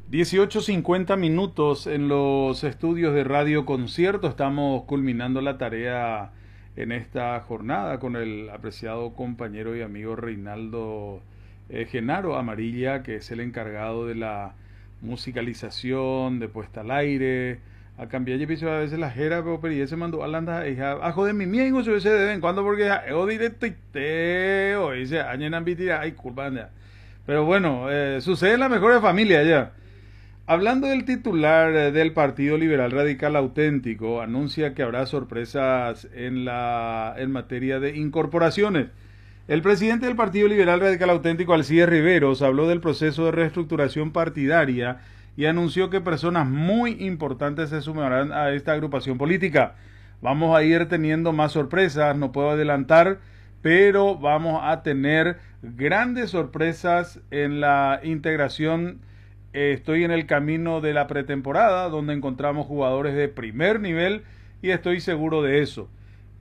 18:50 en los estudios de Radio Concierto. Estamos culminando la tarea en esta jornada con el apreciado compañero y amigo Reinaldo Genaro Amarilla, que es el encargado de la musicalización, de puesta al aire. A cambiar, yo pienso a veces la jera, pero y ese mandó a landa, a joder mi miengo, se de vez en cuando, porque o directo y teo, y se añenan vitira, ay, curva, pero bueno, sucede en las mejores familias ya. Hablando del titular del Partido Liberal Radical Auténtico, anuncia que habrá sorpresas en materia de incorporaciones. El presidente del Partido Liberal Radical Auténtico, Alcides Riveros, habló del proceso de reestructuración partidaria y anunció que personas muy importantes se sumarán a esta agrupación política. Vamos a ir teniendo más sorpresas, no puedo adelantar, pero vamos a tener grandes sorpresas en la integración. Estoy en el camino de la pretemporada, donde encontramos jugadores de primer nivel y estoy seguro de eso.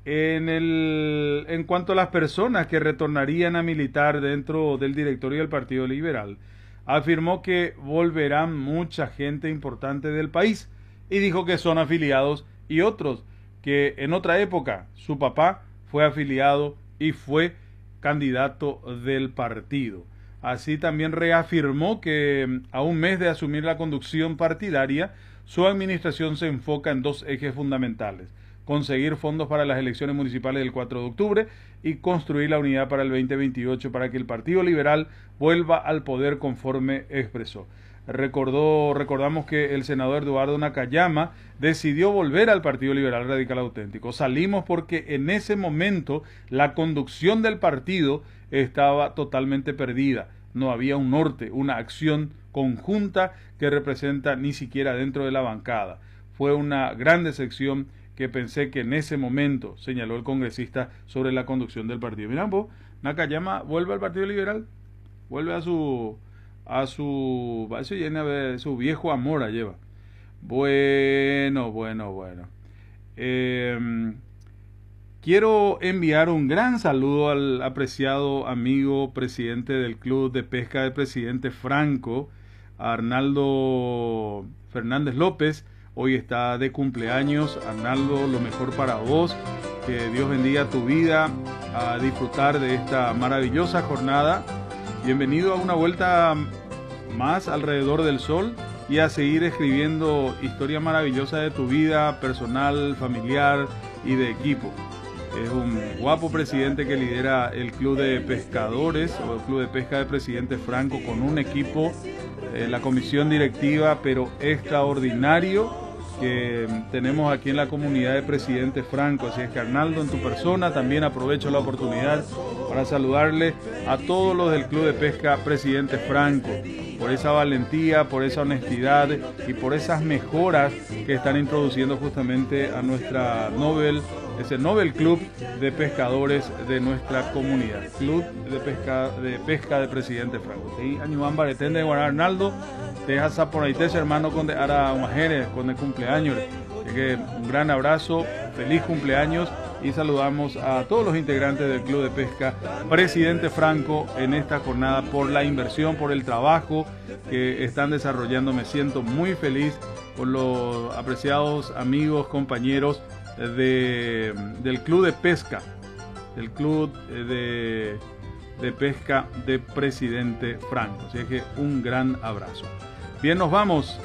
En cuanto a las personas que retornarían a militar dentro del directorio del Partido Liberal, afirmó que volverán mucha gente importante del país y dijo que son afiliados y otros que en otra época su papá fue afiliado y fue candidato del partido. Así también reafirmó que a un mes de asumir la conducción partidaria, su administración se enfoca en dos ejes fundamentales: conseguir fondos para las elecciones municipales del 4 de octubre y construir la unidad para el 2028 para que el Partido Liberal vuelva al poder, conforme expresó. Recordamos que el senador Eduardo Nakayama decidió volver al Partido Liberal Radical Auténtico. Salimos porque en ese momento la conducción del partido estaba totalmente perdida. No había un norte, una acción conjunta que representa ni siquiera dentro de la bancada. Fue una gran decepción que pensé que en ese momento, señaló el congresista, sobre la conducción del partido. Mirá, vos, Nakayama vuelve al Partido Liberal, vuelve a su viejo amor lleva. Bueno. Quiero enviar un gran saludo al apreciado amigo presidente del Club de Pesca de Presidente Franco, Arnaldo Fernández López. Hoy está de cumpleaños. Arnaldo, lo mejor para vos, que Dios bendiga tu vida, a disfrutar de esta maravillosa jornada. Bienvenido a una vuelta más alrededor del sol y a seguir escribiendo historias maravillosas de tu vida personal, familiar y de equipo. Es un guapo presidente que lidera el Club de Pescadores o el Club de Pesca de Presidente Franco, con un equipo, la comisión directiva, pero extraordinario, que tenemos aquí en la comunidad de Presidente Franco. Así es que, Arnaldo, en tu persona también aprovecho la oportunidad para saludarle a todos los del Club de Pesca Presidente Franco por esa valentía, por esa honestidad y por esas mejoras que están introduciendo justamente a nuestra ese Nobel Club de Pescadores de nuestra comunidad. Club de Pesca de Presidente Franco. Sí, añuan baretende de Arnaldo, te dejas por ahí, hermano, con de Ara Mujeres, con el cumpleaños. Así que un gran abrazo, feliz cumpleaños, y saludamos a todos los integrantes del Club de Pesca Presidente Franco en esta jornada, por la inversión, por el trabajo que están desarrollando. Me siento muy feliz por los apreciados amigos, compañeros del Club de Pesca, del Club de Pesca de Presidente Franco. Así que un gran abrazo. Bien, nos vamos.